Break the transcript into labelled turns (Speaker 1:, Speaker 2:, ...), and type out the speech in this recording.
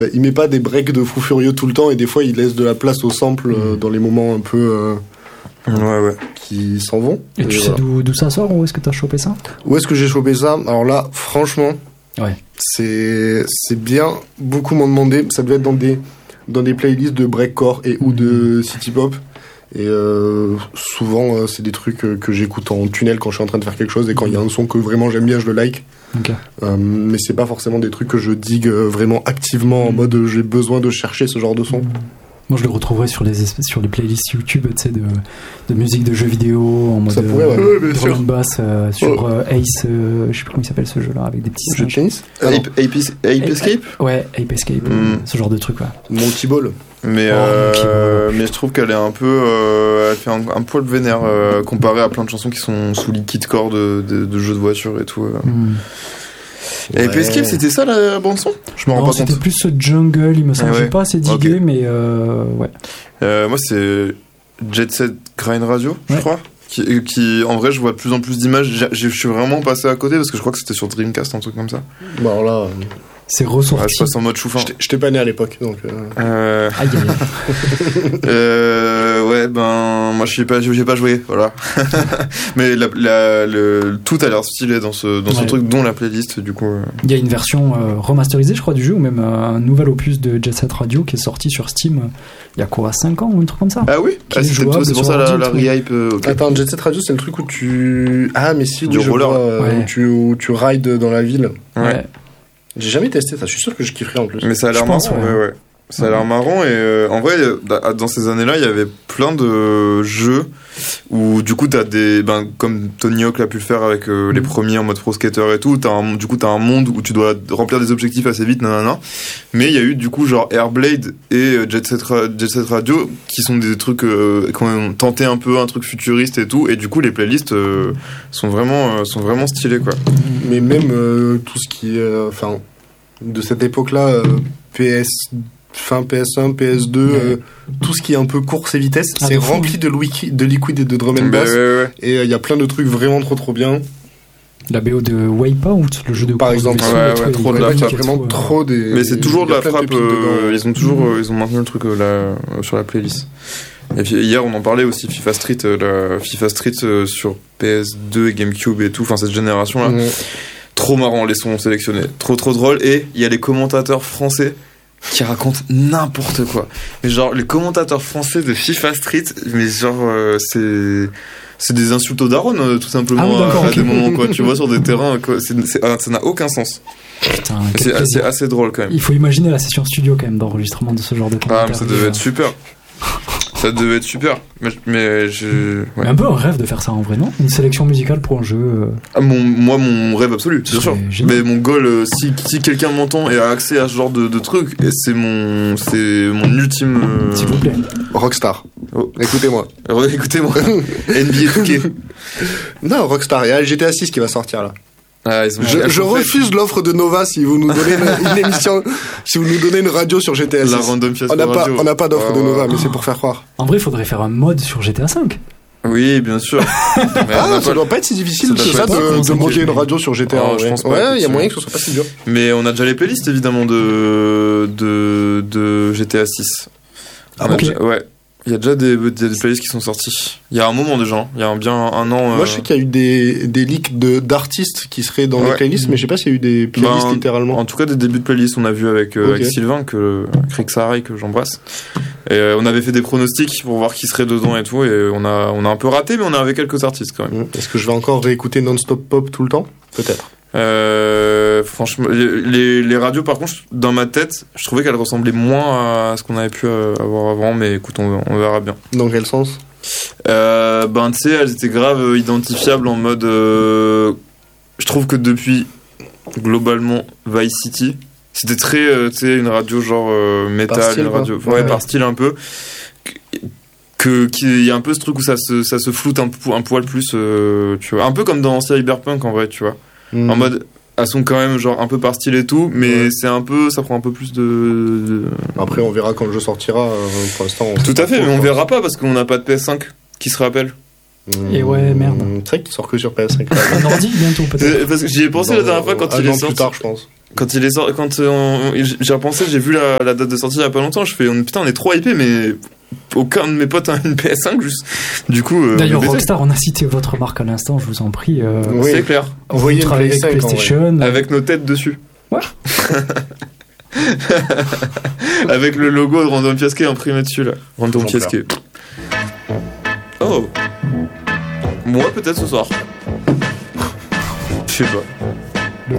Speaker 1: Il met pas des breaks de fou furieux tout le temps et des fois il laisse de la place au sample dans les moments un peu qui s'en vont.
Speaker 2: Et tu sais d'où ça sort ou est-ce que t'as chopé ça?
Speaker 1: Où est-ce que j'ai chopé ça? Alors là, franchement,
Speaker 2: ouais.
Speaker 1: c'est bien. Beaucoup m'ont demandé. Ça devait être dans des playlists de breakcore et ou de city pop. Et souvent, c'est des trucs que j'écoute en tunnel quand je suis en train de faire quelque chose et quand il y a un son que vraiment j'aime bien, je le like.
Speaker 2: Okay.
Speaker 1: Mais c'est pas forcément des trucs que je digue vraiment activement en mode j'ai besoin de chercher ce genre de son.
Speaker 2: Moi je le retrouverais sur les playlists YouTube, tu sais, de musique de jeux vidéo en mode drum and bass sur Ace, je sais plus comment il s'appelle ce jeu là avec des petits
Speaker 1: jeux de tennis.
Speaker 3: Ape Escape.
Speaker 2: Ouais, Ape Escape, ce genre de truc ouais.
Speaker 1: Monkey Ball.
Speaker 3: Mais je trouve qu'elle est un peu elle fait un poil vénère comparé à plein de chansons qui sont sous liquide core de jeux de voiture et tout. Et Ape Escape, c'était ça la bande son? Je me rends pas compte.
Speaker 2: C'était plus ce jungle, il me semble. J'ai pas assez digué, mais ouais.
Speaker 3: Moi c'est Jet Set Grind Radio, je crois. Qui en vrai je vois de plus en plus d'images. Je suis vraiment passé à côté parce que je crois que c'était sur Dreamcast, un truc comme ça.
Speaker 1: Bah alors là.
Speaker 2: C'est ressorti.
Speaker 3: Je passe en mode chouffin.
Speaker 1: J'étais pas né à l'époque, donc.
Speaker 3: Ouais, ben moi j'ai pas joué, voilà. Mais tout a l'air stylé dans ce truc, dont la playlist du coup.
Speaker 2: Il y a une version remasterisée, je crois, du jeu, ou même un nouvel opus de Jet Set Radio qui est sorti sur Steam. Il y a quoi, 5 ans ou un truc comme ça?
Speaker 3: Ah oui, c'est pour ça la re-hype. Okay.
Speaker 1: Attends, Jet Set Radio, c'est le truc où tu. Ah mais si,
Speaker 3: du roller,
Speaker 1: où tu rides dans la ville.
Speaker 3: Ouais.
Speaker 1: J'ai jamais testé ça, je suis sûr que je kifferais en plus.
Speaker 3: Mais ça a l'air marrant, ouais. Ça a l'air marrant et en vrai, dans ces années-là, il y avait plein de jeux où du coup t'as comme Tony Hawk l'a pu le faire avec les premiers en mode Pro Skater et tout. T'as un monde où tu dois remplir des objectifs assez vite, nanana. Mais il y a eu du coup genre Airblade et Jet Set Radio qui sont des trucs qui ont tenté un peu un truc futuriste et tout. Et du coup les playlists sont vraiment stylées quoi.
Speaker 1: Mais même tout ce qui est de cette époque-là, fin PS1, PS2, tout ce qui est un peu course et vitesse, c'est rempli de liquid et de drum and bass. Et il y a plein de trucs vraiment trop bien.
Speaker 2: La BO de Wipeout, le jeu de
Speaker 1: par exemple,
Speaker 3: trop de la frappe,
Speaker 1: vraiment trop des.
Speaker 3: Mais c'est toujours de la frappe. Ils ont maintenu le truc là sur la playlist. Et puis hier on en parlait aussi, FIFA Street sur PS2 et GameCube et tout. Enfin cette génération là. Trop marrant les sons sélectionnés, trop drôle. Et il y a les commentateurs français qui racontent n'importe quoi. Mais genre les commentateurs français de FIFA Street, mais genre c'est des insultes aux darons tout simplement à des moments quoi. Tu vois sur des terrains quoi. Ça n'a aucun sens.
Speaker 2: Putain,
Speaker 3: c'est assez drôle quand même.
Speaker 2: Il faut imaginer la session studio quand même d'enregistrement de ce genre de commentaires.
Speaker 3: Mais ça devait être super. Ça devait être super, mais
Speaker 2: mais un peu un rêve de faire ça en vrai, non? Une sélection musicale pour un jeu.
Speaker 3: Mon rêve absolu, bien sûr. Mais mon goal, si quelqu'un m'entend et a accès à ce genre de truc, et c'est mon ultime.
Speaker 2: S'il vous plaît.
Speaker 1: Rockstar. Oh. Écoutez-moi.
Speaker 3: NBA 2K.
Speaker 1: Non, Rockstar. Il y a GTA 6 qui va sortir là.
Speaker 3: Ah,
Speaker 1: je refuse l'offre de Nova si vous nous donnez une émission, si vous nous donnez une radio sur GTA 6.
Speaker 3: La Random Fiasco
Speaker 1: Radio. On n'a pas d'offre de Nova, mais c'est pour faire croire.
Speaker 2: En vrai, il faudrait faire un mode sur GTA 5.
Speaker 3: Oui, bien sûr.
Speaker 1: Ça doit pas être si difficile de monter une radio sur GTA. Je pense pas. Il y a moyen que ce soit pas si dur.
Speaker 3: Mais on a déjà les playlists évidemment de GTA 6. Ouais. Il y a déjà des playlists qui sont sortis. Il y a un moment déjà, il y a bien un an.
Speaker 1: Moi je sais qu'il y a eu des leaks d'artistes qui seraient dans les playlists, mais je sais pas s'il y a eu des playlists littéralement.
Speaker 3: En tout cas des débuts de playlists on a vu avec Sylvain, Crick Sarai que j'embrasse. Et on avait fait des pronostics pour voir qui serait dedans et tout, et on a un peu raté, mais on avait quelques artistes quand même.
Speaker 1: Est-ce que je vais encore réécouter Non-Stop Pop tout le temps? Peut-être.
Speaker 3: Franchement, les radios, par contre, dans ma tête, je trouvais qu'elles ressemblaient moins à ce qu'on avait pu avoir avant, mais écoute, on verra bien.
Speaker 1: Dans quel sens?
Speaker 3: Tu sais, elles étaient grave identifiables en mode. Je trouve que depuis globalement Vice City, c'était très, tu sais, une radio genre métal, une radio, par style un peu. Qu'il y a un peu ce truc où ça se floute un poil plus, tu vois, un peu comme dans Cyberpunk en vrai, tu vois. En mode, elles sont quand même genre un peu par style et tout, mais c'est un peu, ça prend un peu plus de... Après
Speaker 1: on verra quand le jeu sortira, pour l'instant
Speaker 3: tout à fait, mais on verra pas parce qu'on n'a pas de PS5 qui se rappelle.
Speaker 2: Et ouais, merde.
Speaker 1: C'est vrai qu'il sort que sur PS5.
Speaker 2: Un ordi bientôt peut-être.
Speaker 3: Parce que j'y ai pensé la dernière fois quand il est sorti.
Speaker 1: Plus tard je pense.
Speaker 3: Quand il est sorti, j'ai repensé, j'ai vu la date de sortie il y a pas longtemps, je fais putain on est trop hypé, mais aucun de mes potes a une PS5 juste. Du coup.
Speaker 2: D'ailleurs Rockstar, on a cité votre marque à l'instant, je vous en prie.
Speaker 3: Oui, c'est clair.
Speaker 2: Envoyez une PS5 avec PlayStation.
Speaker 3: Avec nos têtes dessus.
Speaker 2: Ouais.
Speaker 3: Avec le logo de Random Fiasqué imprimé dessus là. Random Fiasqué. Oh. Moi peut-être ce soir. Je sais pas.